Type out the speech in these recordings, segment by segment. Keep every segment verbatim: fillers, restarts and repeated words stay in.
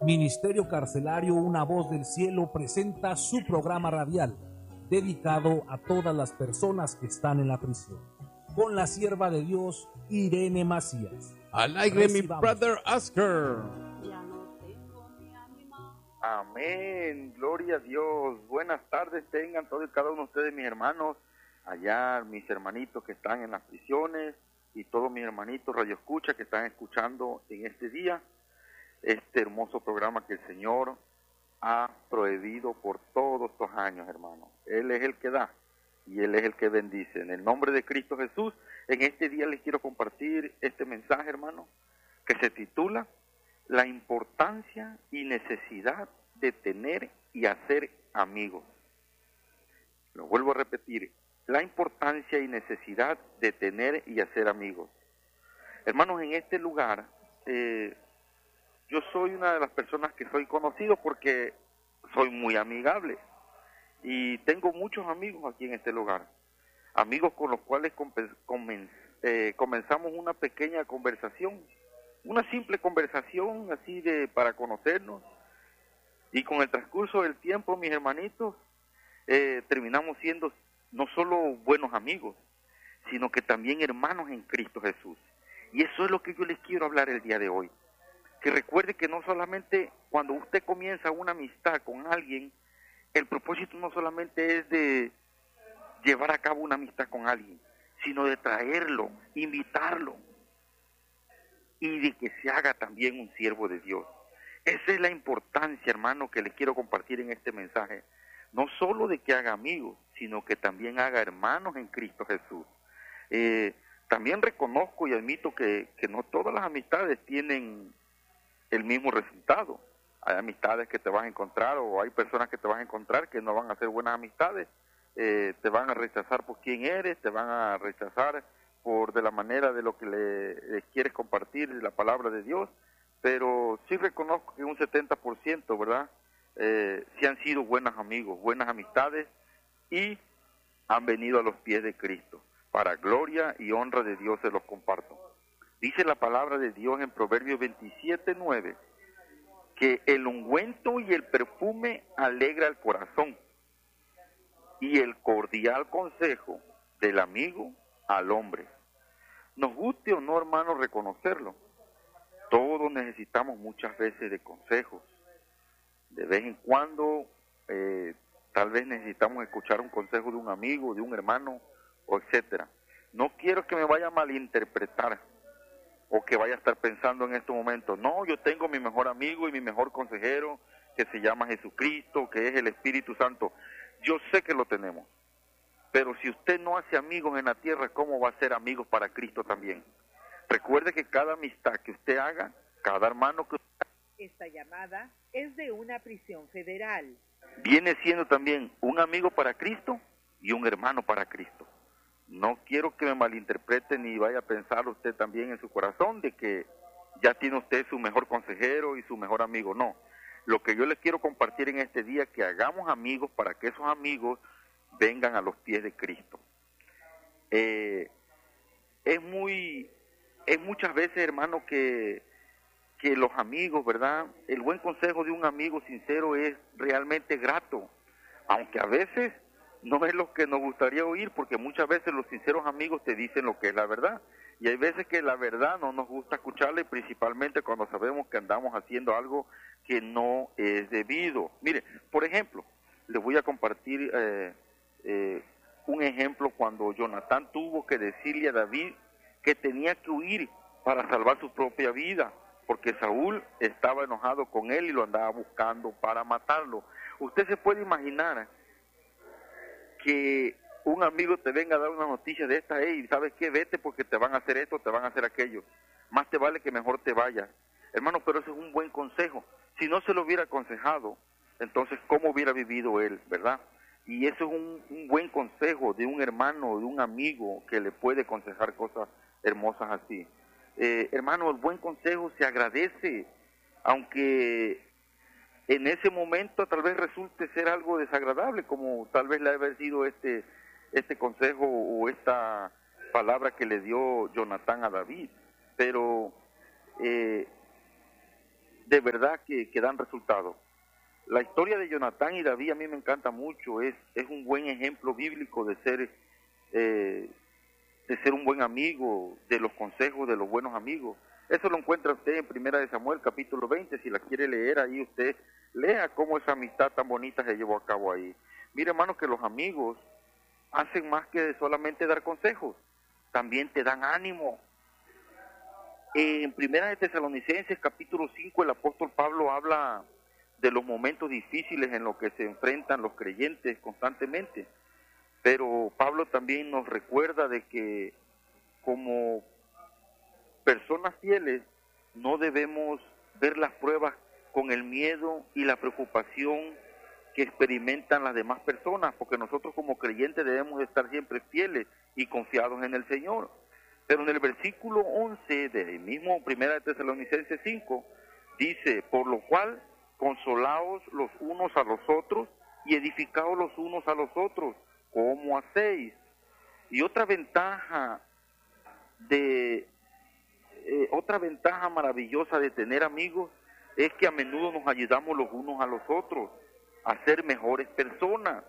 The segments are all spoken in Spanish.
Ministerio Carcelario Una Voz del Cielo presenta su programa radial dedicado a todas las personas que están en la prisión, con la sierva de Dios Irene Macías. Alegre mi brother Oscar. Amén, gloria a Dios. Buenas tardes tengan todos y cada uno de ustedes, mis hermanos, allá mis hermanitos que están en las prisiones y todos mis hermanitos Radio Escucha que están escuchando en este día este hermoso programa que el Señor ha prohibido por todos estos años, hermanos. Él es el que da y Él es el que bendice. En el nombre de Cristo Jesús, en este día les quiero compartir este mensaje, hermano, que se titula La importancia y necesidad de tener y hacer amigos. Lo vuelvo a repetir, la importancia y necesidad de tener y hacer amigos. Hermanos, en este lugar, eh, yo soy una de las personas que soy conocido porque soy muy amigable y tengo muchos amigos aquí en este lugar, amigos con los cuales comen, eh, comenzamos una pequeña conversación, una simple conversación así de para conocernos, y con el transcurso del tiempo, mis hermanitos, eh, terminamos siendo no solo buenos amigos, sino que también hermanos en Cristo Jesús. Y eso es lo que yo les quiero hablar el día de hoy. Que recuerde que no solamente cuando usted comienza una amistad con alguien, el propósito no solamente es de llevar a cabo una amistad con alguien, sino de traerlo, invitarlo, y de que se haga también un siervo de Dios. Esa es la importancia, hermano, que les quiero compartir en este mensaje. No solo de que haga amigos, sino que también haga hermanos en Cristo Jesús. Eh, también reconozco y admito que, que no todas las amistades tienen el mismo resultado. Hay amistades que te vas a encontrar, o hay personas que te vas a encontrar que no van a ser buenas amistades, eh, te van a rechazar por quién eres, te van a rechazar por de la manera de lo que le, le quieres compartir la palabra de Dios, pero sí reconozco que un setenta por ciento, ¿verdad? Eh, sí han sido buenos amigos, buenas amistades, y han venido a los pies de Cristo. Para gloria y honra de Dios se los comparto. Dice la palabra de Dios en Proverbios veintisiete, nueve, que el ungüento y el perfume alegra el corazón, y el cordial consejo del amigo al hombre. Nos guste o no, hermano, reconocerlo, todos necesitamos muchas veces de consejos. De vez en cuando, eh, tal vez necesitamos escuchar un consejo de un amigo, de un hermano, o etcétera. No quiero que me vaya a malinterpretar, o que vaya a estar pensando en este momento, no, yo tengo mi mejor amigo y mi mejor consejero, que se llama Jesucristo, que es el Espíritu Santo. Yo sé que lo tenemos, pero si usted no hace amigos en la tierra, ¿cómo va a ser amigos para Cristo también? Recuerde que cada amistad que usted haga, cada hermano que usted haga, esta llamada es de una prisión federal, viene siendo también un amigo para Cristo y un hermano para Cristo. No quiero que me malinterpreten ni vaya a pensar usted también en su corazón de que ya tiene usted su mejor consejero y su mejor amigo. No, lo que yo les quiero compartir en este día es que hagamos amigos para que esos amigos vengan a los pies de Cristo. Eh, es muy, es muchas veces, hermano, que, que los amigos, ¿verdad? El buen consejo de un amigo sincero es realmente grato, aunque a veces no es lo que nos gustaría oír, porque muchas veces los sinceros amigos te dicen lo que es la verdad, y hay veces que la verdad no nos gusta escucharla, y principalmente cuando sabemos que andamos haciendo algo que no es debido. Mire, por ejemplo, les voy a compartir eh, eh, un ejemplo cuando Jonatán tuvo que decirle a David que tenía que huir para salvar su propia vida, porque Saúl estaba enojado con él y lo andaba buscando para matarlo. Usted se puede imaginar que un amigo te venga a dar una noticia de esta, hey, ¿sabes qué? Vete porque te van a hacer esto, te van a hacer aquello. Más te vale que mejor te vayas. Hermano, pero eso es un buen consejo. Si no se lo hubiera aconsejado, entonces, ¿cómo hubiera vivido él, verdad? Y eso es un, un buen consejo de un hermano, de un amigo que le puede aconsejar cosas hermosas así. Eh, hermano, el buen consejo se agradece, aunque en ese momento tal vez resulte ser algo desagradable, como tal vez le haya sido este, este consejo o esta palabra que le dio Jonatán a David. Pero eh, de verdad que, que dan resultados. La historia de Jonatán y David a mí me encanta mucho, es, es un buen ejemplo bíblico de ser, eh, de ser un buen amigo, de los consejos de los buenos amigos. Eso lo encuentra usted en Primera de Samuel, capítulo veinte, si la quiere leer ahí usted, lea cómo esa amistad tan bonita se llevó a cabo ahí. Mire, hermano, que los amigos hacen más que solamente dar consejos, también te dan ánimo. En Primera de Tesalonicenses, capítulo cinco, el apóstol Pablo habla de los momentos difíciles en los que se enfrentan los creyentes constantemente. Pero Pablo también nos recuerda de que como personas fieles no debemos ver las pruebas con el miedo y la preocupación que experimentan las demás personas, porque nosotros como creyentes debemos estar siempre fieles y confiados en el Señor. Pero en el versículo once del mismo Primera de Tesalonicenses cinco, dice, por lo cual consolaos los unos a los otros y edificaos los unos a los otros, como hacéis. Y otra ventaja de eh, otra ventaja maravillosa de tener amigos es que a menudo nos ayudamos los unos a los otros a ser mejores personas.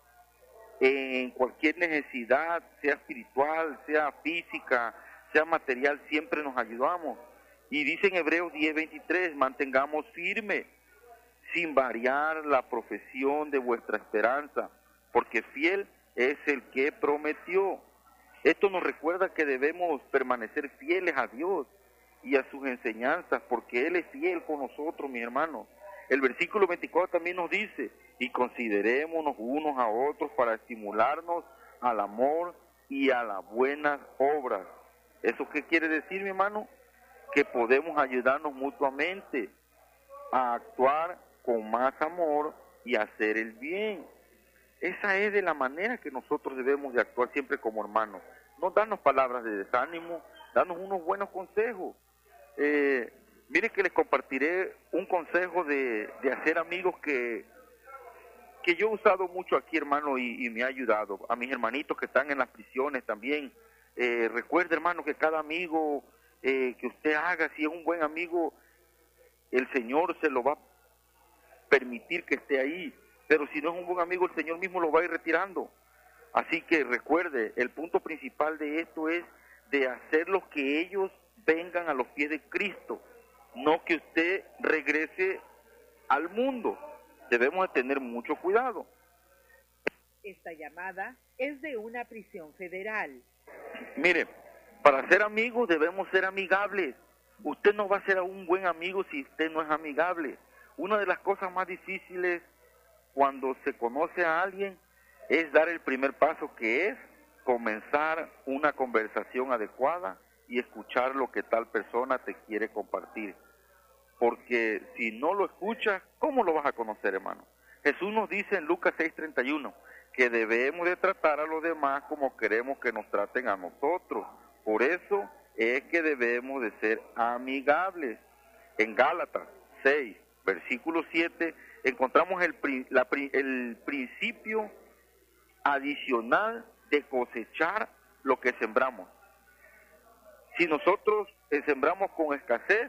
En cualquier necesidad, sea espiritual, sea física, sea material, siempre nos ayudamos. Y dice en Hebreos diez veintitrés, mantengamos firme, sin variar la profesión de vuestra esperanza, porque fiel es el que prometió. Esto nos recuerda que debemos permanecer fieles a Dios y a sus enseñanzas, porque Él es fiel con nosotros, mis hermanos. El versículo veinticuatro también nos dice, y considerémonos unos a otros para estimularnos al amor y a las buenas obras. ¿Eso qué quiere decir, mi hermano? Que podemos ayudarnos mutuamente a actuar con más amor y hacer el bien. Esa es de la manera que nosotros debemos de actuar siempre como hermanos. No darnos palabras de desánimo, darnos unos buenos consejos. Eh, mire que les compartiré un consejo de, de hacer amigos que, que yo he usado mucho aquí, hermano, y, y me ha ayudado. A mis hermanitos que están en las prisiones también. Eh, recuerde, hermano, que cada amigo eh, que usted haga, si es un buen amigo, el Señor se lo va a permitir que esté ahí. Pero si no es un buen amigo, el Señor mismo lo va a ir retirando. Así que recuerde, el punto principal de esto es de hacerlos que ellos vengan a los pies de Cristo, no que usted regrese al mundo. Debemos de tener mucho cuidado. Esta llamada es de una prisión federal. Mire, para ser amigos debemos ser amigables. Usted no va a ser un buen amigo si usted no es amigable. Una de las cosas más difíciles cuando se conoce a alguien es dar el primer paso, que es comenzar una conversación adecuada y escuchar lo que tal persona te quiere compartir. Porque si no lo escuchas, ¿cómo lo vas a conocer, hermano? Jesús nos dice en Lucas seis treinta y uno que debemos de tratar a los demás como queremos que nos traten a nosotros. Por eso es que debemos de ser amigables. En Gálatas seis, versículo siete, encontramos el, la, el principio adicional de cosechar lo que sembramos. Si nosotros eh, sembramos con escasez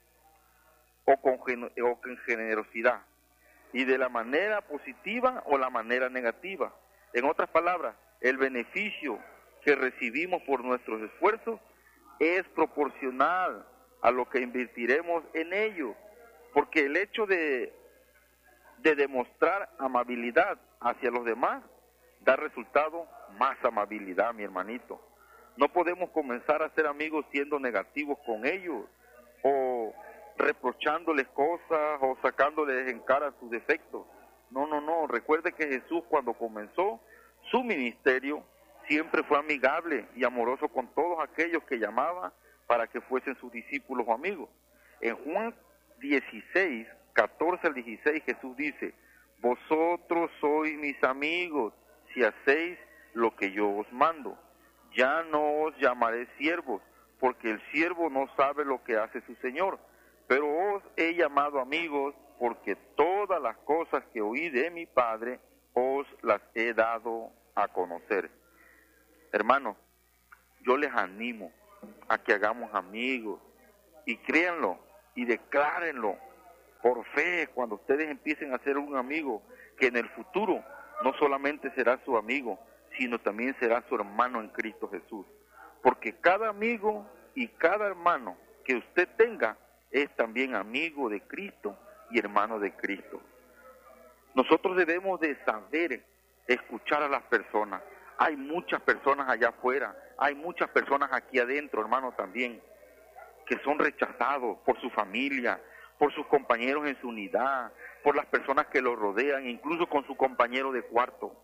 o con, o con generosidad, y de la manera positiva o la manera negativa. En otras palabras, el beneficio que recibimos por nuestros esfuerzos es proporcional a lo que invertiremos en ello, porque el hecho de, de demostrar amabilidad hacia los demás da resultado más amabilidad, mi hermanito. No podemos comenzar a ser amigos siendo negativos con ellos o reprochándoles cosas o sacándoles en cara sus defectos. No, no, no. Recuerde que Jesús, cuando comenzó su ministerio, siempre fue amigable y amoroso con todos aquellos que llamaba para que fuesen sus discípulos o amigos. En Juan dieciséis, catorce al dieciséis, Jesús dice, vosotros sois mis amigos si hacéis lo que yo os mando. Ya no os llamaré siervos, porque el siervo no sabe lo que hace su Señor, pero os he llamado amigos, porque todas las cosas que oí de mi Padre os las he dado a conocer. Hermanos, yo les animo a que hagamos amigos, y créanlo, y declárenlo, por fe, cuando ustedes empiecen a ser un amigo, que en el futuro no solamente será su amigo, sino también será su hermano en Cristo Jesús. Porque cada amigo y cada hermano que usted tenga es también amigo de Cristo y hermano de Cristo. Nosotros debemos de saber escuchar a las personas. Hay muchas personas allá afuera, hay muchas personas aquí adentro, hermano, también, que son rechazados por su familia, por sus compañeros en su unidad, por las personas que lo rodean, incluso con su compañero de cuarto.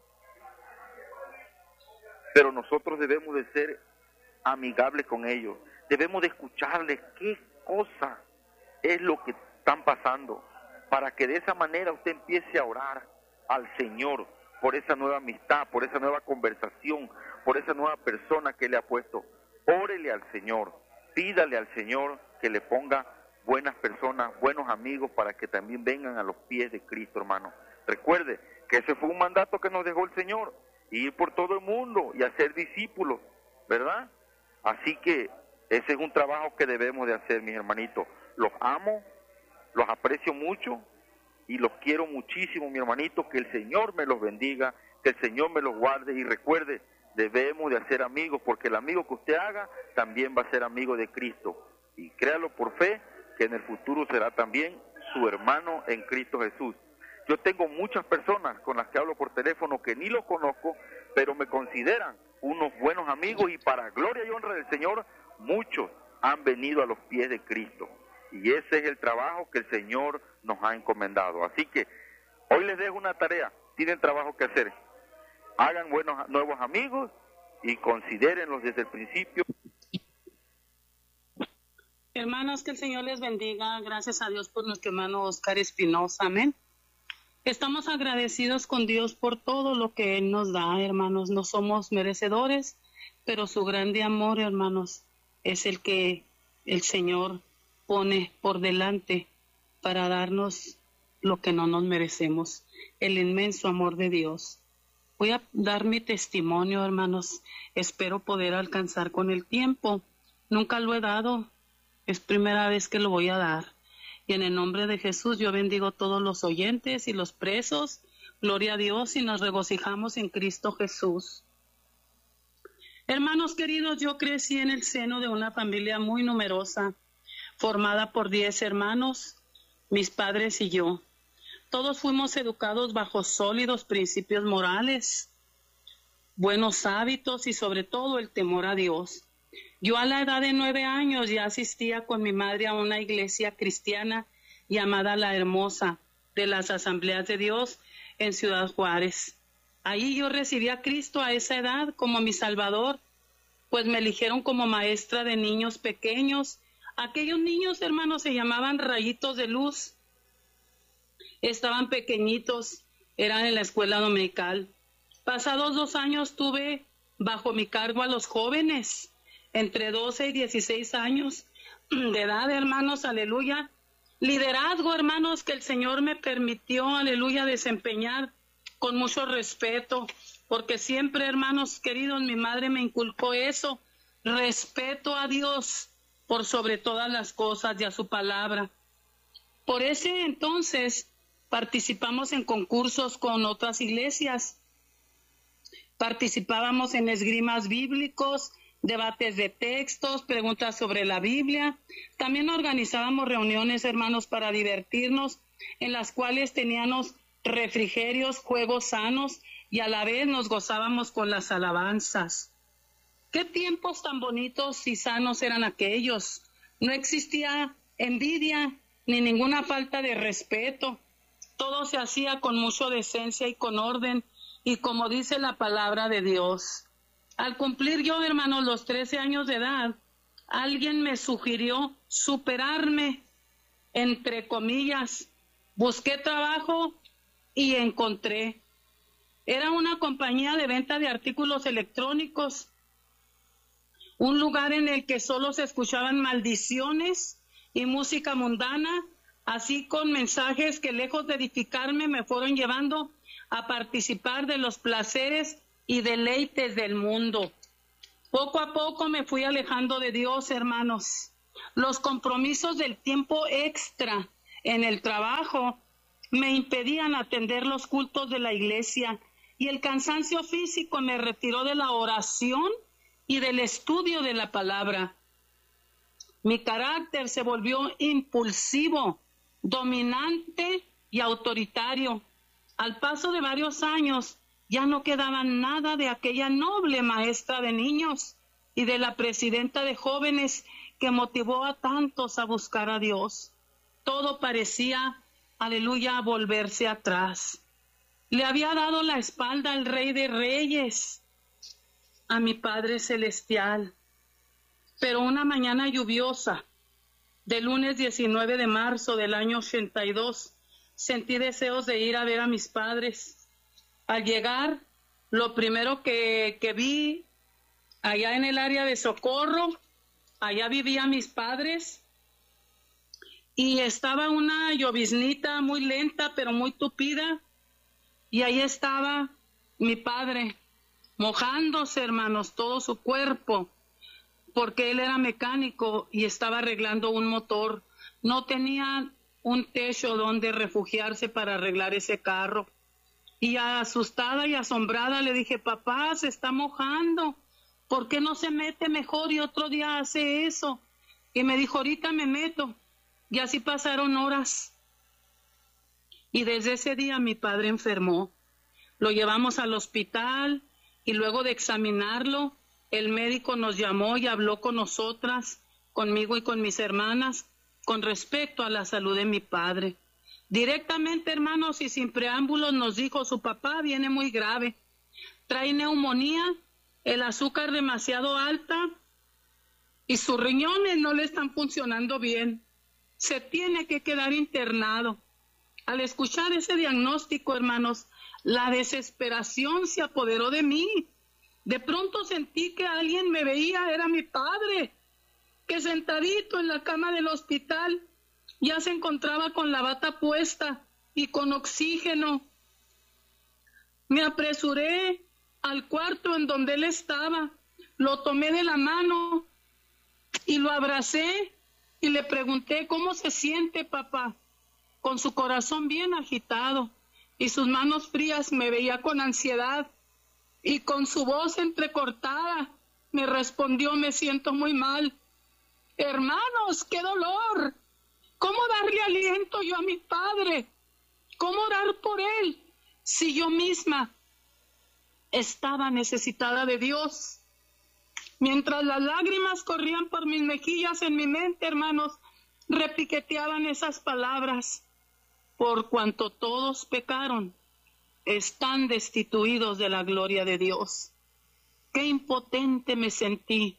Pero nosotros debemos de ser amigables con ellos, debemos de escucharles qué cosa es lo que están pasando, para que de esa manera usted empiece a orar al Señor por esa nueva amistad, por esa nueva conversación, por esa nueva persona que le ha puesto. Órele al Señor, pídale al Señor que le ponga buenas personas, buenos amigos, para que también vengan a los pies de Cristo, hermano. Recuerde que ese fue un mandato que nos dejó el Señor, ir por todo el mundo y hacer discípulos, ¿verdad? Así que ese es un trabajo que debemos de hacer, mis hermanitos. Los amo, los aprecio mucho y los quiero muchísimo, mi hermanito. Que el Señor me los bendiga, que el Señor me los guarde. Y recuerde, debemos de hacer amigos, porque el amigo que usted haga también va a ser amigo de Cristo. Y créalo por fe, que en el futuro será también su hermano en Cristo Jesús. Yo tengo muchas personas con las que hablo por teléfono que ni los conozco, pero me consideran unos buenos amigos, y para gloria y honra del Señor, muchos han venido a los pies de Cristo. Y ese es el trabajo que el Señor nos ha encomendado. Así que hoy les dejo una tarea, tienen trabajo que hacer. Hagan buenos nuevos amigos y considérenlos desde el principio. Hermanos, que el Señor les bendiga. Gracias a Dios por nuestro hermano Oscar Espinosa. Amén. Estamos agradecidos con Dios por todo lo que Él nos da, hermanos. No somos merecedores, pero su grande amor, hermanos, es el que el Señor pone por delante para darnos lo que no nos merecemos, el inmenso amor de Dios. Voy a dar mi testimonio, hermanos. Espero poder alcanzar con el tiempo. Nunca lo he dado, es primera vez que lo voy a dar. Y en el nombre de Jesús yo bendigo a todos los oyentes y los presos. Gloria a Dios, y nos regocijamos en Cristo Jesús. Hermanos queridos, yo crecí en el seno de una familia muy numerosa, formada por diez hermanos, mis padres y yo. Todos fuimos educados bajo sólidos principios morales, buenos hábitos y sobre todo el temor a Dios. Yo a la edad de nueve años ya asistía con mi madre a una iglesia cristiana llamada La Hermosa, de las Asambleas de Dios en Ciudad Juárez. Ahí yo recibí a Cristo a esa edad como mi Salvador, pues me eligieron como maestra de niños pequeños. Aquellos niños, hermanos, se llamaban rayitos de luz. Estaban pequeñitos, eran en la escuela dominical. Pasados dos años tuve bajo mi cargo a los jóvenes, entre doce y dieciséis años de edad, hermanos, aleluya. Liderazgo, hermanos, que el Señor me permitió, aleluya, desempeñar con mucho respeto, porque siempre, hermanos queridos, mi madre me inculcó eso, respeto a Dios por sobre todas las cosas y a su palabra. Por ese entonces participamos en concursos con otras iglesias, participábamos en esgrimas bíblicos, debates de textos, preguntas sobre la Biblia. También organizábamos reuniones, hermanos, para divertirnos, en las cuales teníamos refrigerios, juegos sanos, y a la vez nos gozábamos con las alabanzas. Qué tiempos tan bonitos y sanos eran aquellos. No existía envidia ni ninguna falta de respeto. Todo se hacía con mucha decencia y con orden, y como dice la palabra de Dios. Al cumplir yo, hermanos, los trece años de edad, alguien me sugirió superarme, entre comillas. Busqué trabajo y encontré. Era una compañía de venta de artículos electrónicos, un lugar en el que solo se escuchaban maldiciones y música mundana, así con mensajes que lejos de edificarme me fueron llevando a participar de los placeres y deleites del mundo. Poco a poco me fui alejando de Dios, hermanos. Los compromisos del tiempo extra en el trabajo me impedían atender los cultos de la iglesia y el cansancio físico me retiró de la oración y del estudio de la palabra. Mi carácter se volvió impulsivo, dominante y autoritario. Al paso de varios años, ya no quedaba nada de aquella noble maestra de niños y de la presidenta de jóvenes que motivó a tantos a buscar a Dios. Todo parecía, aleluya, volverse atrás. Le había dado la espalda al Rey de Reyes, a mi Padre Celestial. Pero una mañana lluviosa, del lunes diecinueve de marzo del año ochenta y dos, sentí deseos de ir a ver a mis padres. Al llegar, lo primero que, que vi, allá en el área de Socorro, allá vivían mis padres, y estaba una lloviznita muy lenta, pero muy tupida, y ahí estaba mi padre, mojándose, hermanos, todo su cuerpo, porque él era mecánico y estaba arreglando un motor. No tenía un techo donde refugiarse para arreglar ese carro. Y asustada y asombrada le dije, papá, se está mojando, ¿por qué no se mete mejor y otro día hace eso? Y me dijo, ahorita me meto. Y así pasaron horas. Y desde ese día mi padre enfermó. Lo llevamos al hospital y luego de examinarlo, el médico nos llamó y habló con nosotras, conmigo y con mis hermanas, con respecto a la salud de mi padre. Directamente, hermanos, y sin preámbulos, nos dijo, su papá viene muy grave. Trae neumonía, el azúcar demasiado alta y sus riñones no le están funcionando bien. Se tiene que quedar internado. Al escuchar ese diagnóstico, hermanos, la desesperación se apoderó de mí. De pronto sentí que alguien me veía, era mi padre, que sentadito en la cama del hospital ya se encontraba con la bata puesta y con oxígeno. Me apresuré al cuarto en donde él estaba, lo tomé de la mano y lo abracé y le pregunté, ¿cómo se siente, papá? Con su corazón bien agitado y sus manos frías me veía con ansiedad. Y con su voz entrecortada me respondió, me siento muy mal. Hermanos, qué dolor. ¿Cómo darle aliento yo a mi padre? ¿Cómo orar por él si yo misma estaba necesitada de Dios? Mientras las lágrimas corrían por mis mejillas, en mi mente, hermanos, repiqueteaban esas palabras. Por cuanto todos pecaron, están destituidos de la gloria de Dios. Qué impotente me sentí.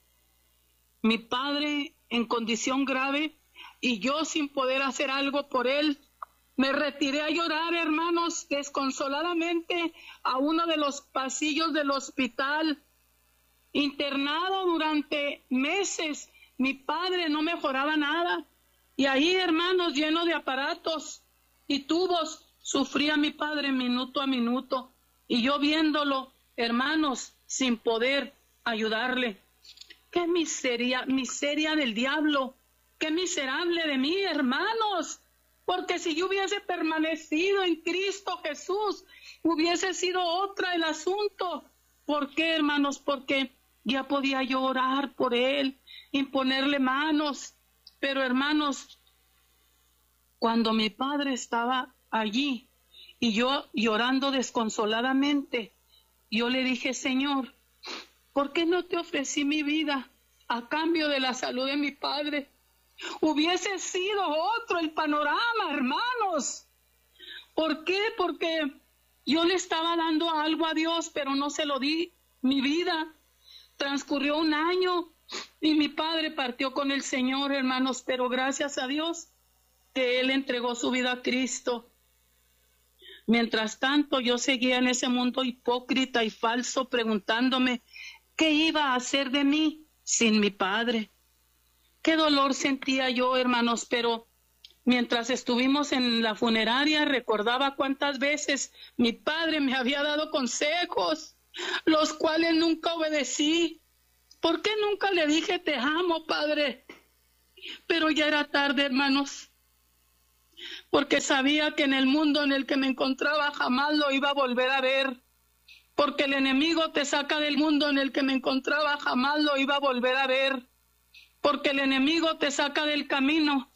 Mi padre en condición grave y yo sin poder hacer algo por él. Me retiré a llorar, hermanos, desconsoladamente a uno de los pasillos del hospital. Internado durante meses, mi padre no mejoraba nada. Y ahí, hermanos, lleno de aparatos y tubos, sufría mi padre minuto a minuto, y yo viéndolo, hermanos, sin poder ayudarle. ¡Qué miseria, miseria del diablo! ¡Qué miserable de mí, hermanos! Porque si yo hubiese permanecido en Cristo Jesús, hubiese sido otra el asunto. ¿Por qué, hermanos? Porque ya podía yo orar por él, imponerle manos. Pero, hermanos, cuando mi padre estaba allí y yo llorando desconsoladamente, yo le dije, Señor, ¿por qué no te ofrecí mi vida a cambio de la salud de mi padre? Hubiese sido otro el panorama, hermanos. ¿Por qué? Porque yo le estaba dando algo a Dios, pero no se lo di, mi vida. Transcurrió un año y mi padre partió con el Señor, hermanos, pero gracias a Dios que Él entregó su vida a Cristo. Mientras tanto, yo seguía en ese mundo hipócrita y falso, preguntándome qué iba a hacer de mí sin mi padre. Qué dolor sentía yo, hermanos, pero mientras estuvimos en la funeraria, recordaba cuántas veces mi padre me había dado consejos, los cuales nunca obedecí. ¿Por qué nunca le dije, te amo, padre? Pero ya era tarde, hermanos. porque sabía que en el mundo en el que me encontraba jamás lo iba a volver a ver, porque el enemigo te saca del mundo en el que me encontraba jamás lo iba a volver a ver, porque el enemigo te saca del camino